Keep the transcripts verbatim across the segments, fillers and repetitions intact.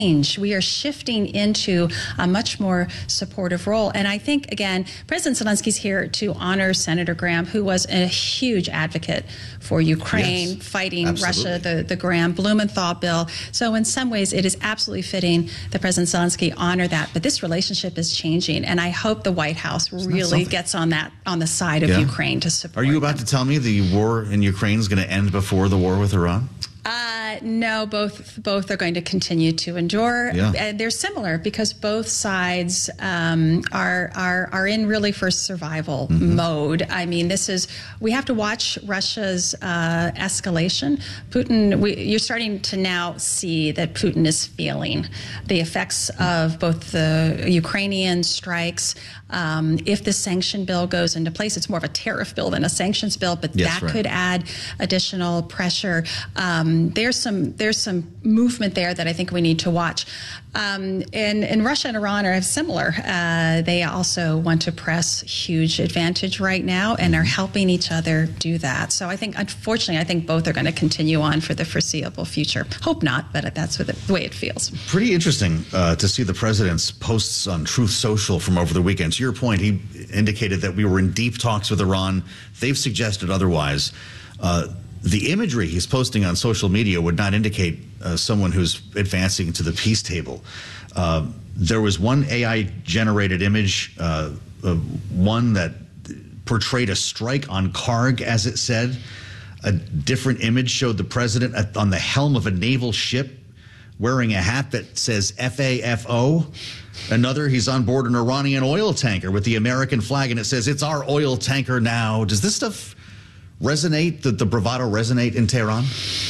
We are shifting into a much more supportive role. And I think, again, President Zelensky's here to honor Senator Graham, who was a huge advocate for Ukraine, yes, fighting absolutely. Russia, the, the Graham Blumenthal bill. So in some ways, it is absolutely fitting that President Zelensky honor that. But this relationship is changing, and I hope the White House Isn't really gets on that on the side of Yeah. Ukraine to support Are you about them. to tell me the war in Ukraine is going to end before the war with Iran? Uh, no, both both are going to continue to endure. Yeah. And they're similar because both sides um, are are are in really for survival Mm-hmm. mode. I mean, this is we have to watch Russia's uh, escalation. Putin, we, you're starting to now see that Putin is feeling the effects of both the Ukrainian strikes. Um, if the sanction bill goes into place, it's more of a tariff bill than a sanctions bill, but Yes, that right. could add additional pressure. Um, there's some there's some movement there that I think we need to watch. Um, and, and Russia and Iran are similar. Uh, they also want to press huge advantage right now and are helping each other do that. So I think, unfortunately, I think both are going to continue on for the foreseeable future. Hope not, but that's what the, the way it feels. Pretty interesting uh, to see the president's posts on Truth Social from over the weekend. To your point, he indicated that we were in deep talks with Iran. They've suggested otherwise. Uh, the imagery he's posting on social media would not indicate uh, someone who's advancing to the peace table. Uh, there was one A I-generated image, uh, uh, one that portrayed a strike on Karg, as it said. A different image showed the president at, on the helm of a naval ship wearing a hat that says F A F O. Another, he's on board an Iranian oil tanker with the American flag, and it says, "It's our oil tanker now." Does this stuff resonate, the, the bravado resonate in Tehran?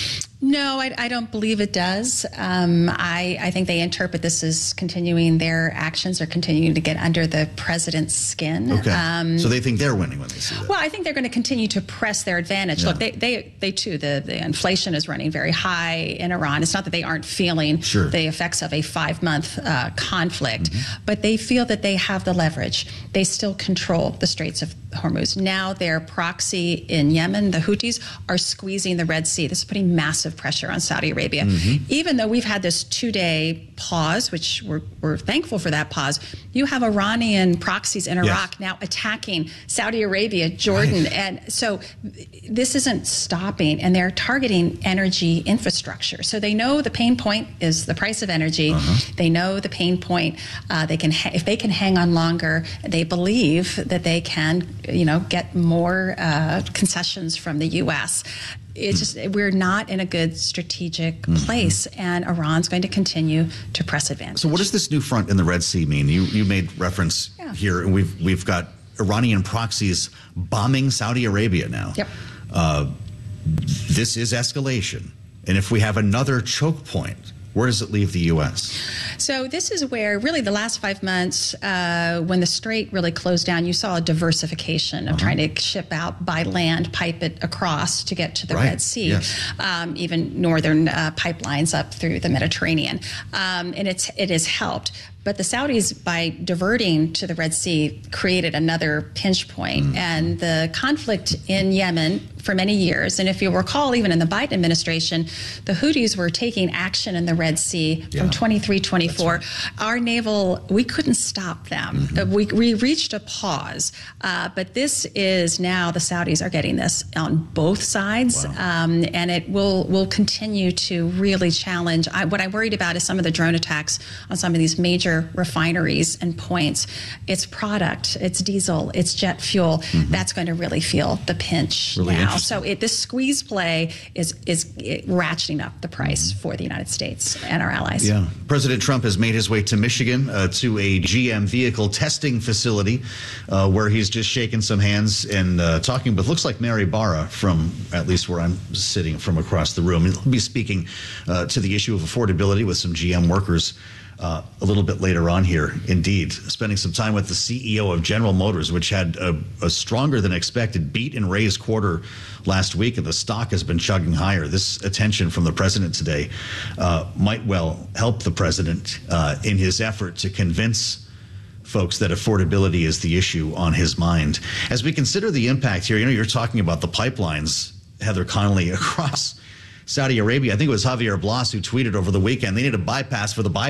No, I, I don't believe it does. Um, I, I think they interpret this as continuing their actions or continuing to get under the president's skin. Okay. Um, so they think they're winning when they see that. Well, I think they're going to continue to press their advantage. Yeah. Look, they, they, they too, the, the inflation is running very high in Iran. It's not that they aren't feeling Sure. the effects of a five-month uh, conflict, mm-hmm. but they feel that they have the leverage. They still control the Straits of Hormuz. Now their proxy in Yemen, the Houthis, are squeezing the Red Sea. This is putting massive pressure on Saudi Arabia. Mm-hmm. Even though we've had this two-day pause, which we're, we're thankful for that pause, you have Iranian proxies in Iraq yes. now attacking Saudi Arabia, Jordan. Right. And so this isn't stopping, and they're targeting energy infrastructure. So they know the pain point is the price of energy. Uh-huh. They know the pain point. Uh, they can, ha- if they can hang on longer, they believe that they can, you know, get more uh, concessions from the U S It's just we're not in a good strategic place, mm-hmm. and Iran's going to continue to press advantage. So, what does this new front in the Red Sea mean? You you made reference yeah. here, and we've we've got Iranian proxies bombing Saudi Arabia now. Yep. Uh, this is escalation, and if we have another choke point, where does it leave the U S? So this is where really the last five months, uh, when the Strait really closed down, you saw a diversification of uh-huh. trying to ship out by land, pipe it across to get to the right. Red Sea, yes. um, even northern uh, pipelines up through the Mediterranean, um, and it's it has helped. But the Saudis, by diverting to the Red Sea, created another pinch point. Mm. And the conflict in Yemen for many years, and if you recall, even in the Biden administration, the Houthis were taking action in the Red Sea yeah. from twenty-three, twenty-four. Right. Our naval, we couldn't stop them. Mm-hmm. Uh, we, we reached a pause. Uh, but this is now, the Saudis are getting this on both sides. Wow. Um, and it will, will continue to really challenge. I, what I'm worried about is some of the drone attacks on some of these major refineries and points. It's product, it's diesel, it's jet fuel. Mm-hmm. That's going to really feel the pinch really now. So it, this squeeze play is is it, ratcheting up the price mm-hmm. for the United States and our allies. Yeah, President Trump has made his way to Michigan uh, to a G M vehicle testing facility uh, where he's just shaking some hands and uh, talking with, looks like Mary Barra from, at least where I'm sitting from across the room. He'll be speaking uh, to the issue of affordability with some G M workers Uh, a little bit later on here, indeed, spending some time with the C E O of General Motors, which had a, a stronger than expected beat and raise quarter last week, and the stock has been chugging higher. This attention from the president today uh, might well help the president uh, in his effort to convince folks that affordability is the issue on his mind. As we consider the impact here, you know, you're talking about the pipelines, Heather Connolly, across Saudi Arabia. I think it was Javier Blas who tweeted over the weekend they need a bypass for the bypass.